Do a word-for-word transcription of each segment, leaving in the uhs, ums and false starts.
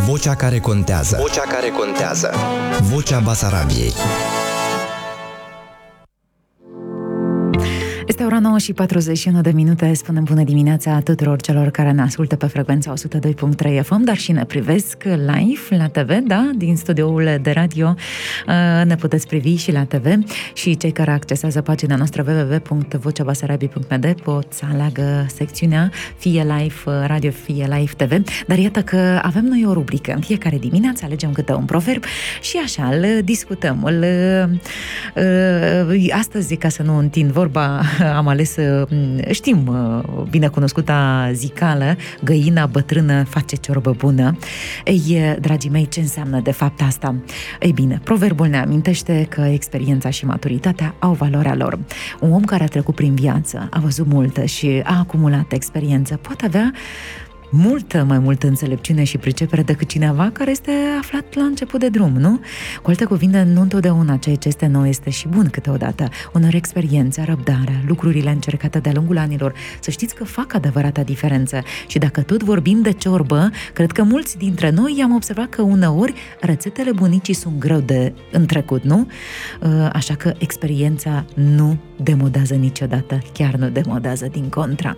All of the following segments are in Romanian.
Vocea care contează. Vocea care contează. Vocea Basarabiei. Este ora nouă și patruzeci și unu de minute. Spunem bună dimineața tuturor celor care ne ascultă pe frecvența o sută doi virgulă trei F M, dar și ne privesc live la T V, da? Din studioul de radio ne puteți privi și la T V, și cei care accesează pagina noastră w w w punct vocea basarabiei punct m d pot să aleagă secțiunea fie live radio, fie live T V. Dar iată că avem noi o rubrică. În fiecare dimineață alegem câte un proverb și așa îl discutăm. Îl, astăzi, ca să nu întind vorba, am ales, știm, binecunoscuta zicală, găina bătrână face ciorbă bună. Ei, dragii mei, ce înseamnă de fapt asta? Ei bine, proverbul ne amintește că experiența și maturitatea au valoarea lor. Un om care a trecut prin viață, a văzut multă și a acumulat experiență, poate avea multă, mai multă înțelepciune și pricepere decât cineva care este aflat la început de drum, nu? Cu alte cuvinte, nu întotdeauna ceea ce este nou este și bun câteodată. Unor experiența, răbdarea, lucrurile încercate de-a lungul anilor, să știți că fac adevărata diferență. Și dacă tot vorbim de ciorbă, cred că mulți dintre noi am observat că uneori rețetele bunicii sunt greu de întrecut, nu? Așa că experiența nu demodează niciodată, chiar nu demodează, din contra.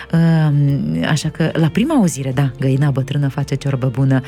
Așa că la prima auzire, da, găina bătrână face ciorbă bună,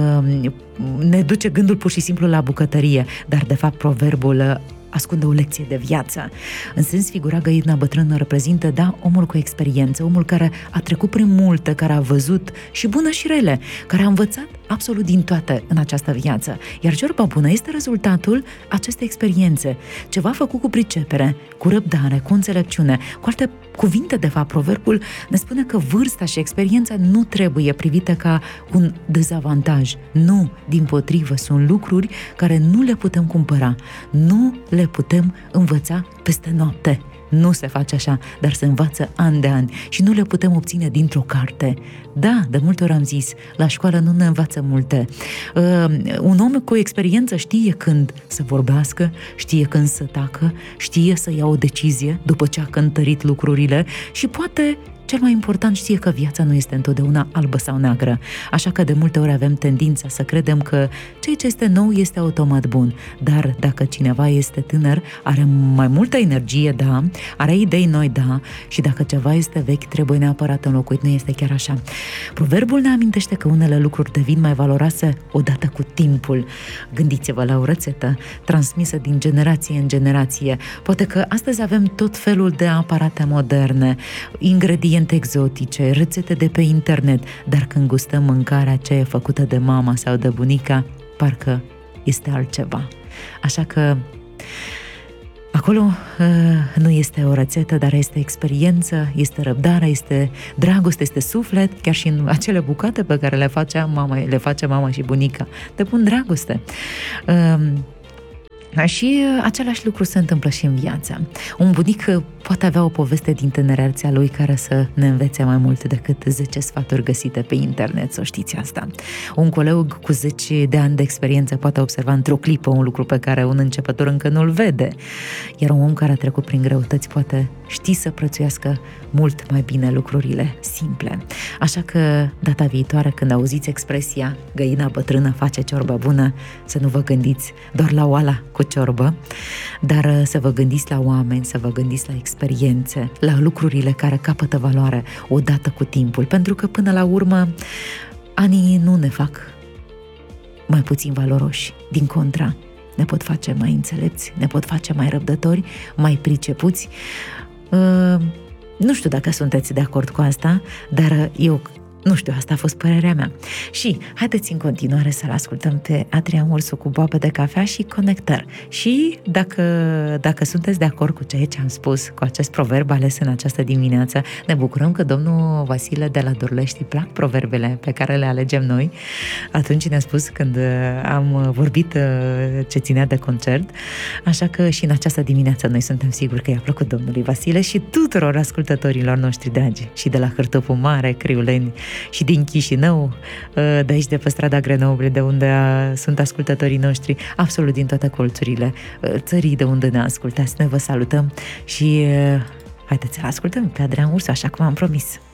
ne duce gândul pur și simplu la bucătărie, dar de fapt proverbul ascunde o lecție de viață. În sens figurat, găina bătrână reprezintă, da, omul cu experiență, omul care a trecut prin multe, care a văzut și bune și rele, care a învățat absolut din toate în această viață. Iar ciorba bună este rezultatul acestei experiențe. Ceva făcut cu pricepere, cu răbdare, cu înțelepciune. Cu alte cuvinte, de fapt, proverbul ne spune că vârsta și experiența nu trebuie privite ca un dezavantaj. Nu, dimpotrivă, sunt lucruri care nu le putem cumpăra, nu le putem învăța peste noapte. Nu se face așa, dar se învață an de ani și nu le putem obține dintr-o carte. Da, de multe ori am zis, la școală nu ne învață multe. Uh, un om cu experiență știe când să vorbească, știe când să tacă, știe să ia o decizie după ce a cântărit lucrurile și poate, cel mai important, știe că viața nu este întotdeauna albă sau neagră. Așa că de multe ori avem tendința să credem că ceea ce este nou este automat bun. Dar dacă cineva este tânăr, are mai multă energie, da, are idei noi, da, și dacă ceva este vechi, trebuie neapărat înlocuit. Nu este chiar așa. Proverbul ne amintește că unele lucruri devin mai valoroase odată cu timpul. Gândiți-vă la o rețetă transmisă din generație în generație. Poate că astăzi avem tot felul de aparate moderne, ingrediente exotice, rețete de pe internet, dar când gustăm mâncarea aceea făcută de mama sau de bunica, parcă este altceva. Așa că acolo uh, nu este o rețetă, dar este experiență, este răbdare, este dragoste, este suflet, chiar și în acele bucate pe care le face mama, le face mama și bunica. Te pun dragoste. Uh, Și același lucru se întâmplă și în viață. Un bunic poate avea o poveste din tinerețea lui care să ne învețe mai mult decât zece sfaturi găsite pe internet, să știți asta. Un coleg cu zece de ani de experiență poate observa într-o clipă un lucru pe care un începător încă nu-l vede. Iar un om care a trecut prin greutăți poate ști să prețuiască mult mai bine lucrurile simple. Așa că data viitoare, când auziți expresia găina bătrână face ciorbă bună, să nu vă gândiți doar la oala cu ciorbă, dar să vă gândiți la oameni, să vă gândiți la experiențe, la lucrurile care capătă valoare odată cu timpul, pentru că până la urmă anii nu ne fac mai puțin valoroși, din contra, ne pot face mai înțelepți, ne pot face mai răbdători, mai pricepuți. Uh, nu știu dacă sunteți de acord cu asta, dar eu nu știu, asta a fost părerea mea. Și haideți în continuare să-l ascultăm pe Adrian Ursu cu boabă de cafea și conectări. Și dacă, dacă sunteți de acord cu ceea ce am spus, cu acest proverb ales în această dimineață, ne bucurăm că domnul Vasile de la Dorlești îi plac proverbele pe care le alegem noi. Atunci ne-a spus când am vorbit ce ținea de concert. Așa că și în această dimineață noi suntem siguri că i-a plăcut domnului Vasile și tuturor ascultătorilor noștri dragi, și de la Hârtopul Mare, Criuleni, și din Chișinău, de aici de pe strada Grenoble, de unde sunt ascultătorii noștri, absolut din toate colțurile țării de unde ne ascultați. Noi vă salutăm și haideți să ascultăm pe Adrian Ursu, așa cum am promis.